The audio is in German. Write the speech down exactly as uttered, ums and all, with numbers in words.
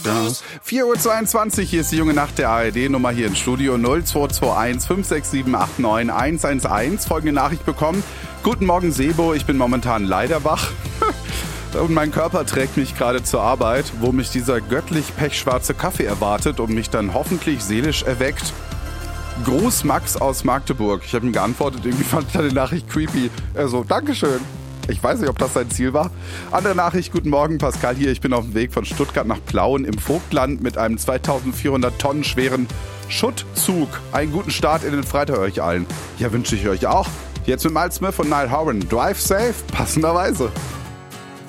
vier Uhr zweiundzwanzig, hier ist die junge Nacht der A R D-Nummer hier im Studio null zwei zwei eins fünf sechs sieben acht neun eins eins eins. Folgende Nachricht bekommen. Guten Morgen Sebo, ich bin momentan leider wach und mein Körper trägt mich gerade zur Arbeit, wo mich dieser göttlich pechschwarze Kaffee erwartet und mich dann hoffentlich seelisch erweckt. Gruß Max aus Magdeburg. Ich habe ihm geantwortet, irgendwie fand ich die Nachricht creepy. Er so, Dankeschön. Ich weiß nicht, ob das sein Ziel war. Andere Nachricht, guten Morgen, Pascal hier. Ich bin auf dem Weg von Stuttgart nach Plauen im Vogtland mit einem zweitausendvierhundert Tonnen schweren Schuttzug. Einen guten Start in den Freitag euch allen. Ja, wünsche ich euch auch. Jetzt mit Miles Smith und Niall Horan. Drive safe, passenderweise.